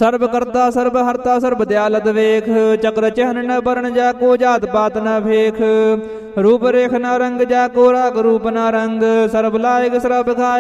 ਸਰਬ ਕਰਤਾ ਸਰਬ ਹਰਤਾ ਸਰਬ ਦਿਆਲਤ ਵੇਖ। ਚਕਰ ਚਹਨ ਨ ਬਰਨ ਜਾ ਕੋ ਜਾਤ ਪਾਤ ਨ ਵੇਖ। ਰੂਪ ਰੇਖ ਨ ਰੰਗ ਜਾ ਕੋ ਰਾਗ ਰੂਪ ਨ ਰੰਗ। ਸਰਬ ਲਾਇਕ ਸਰਬ ਖਾਇ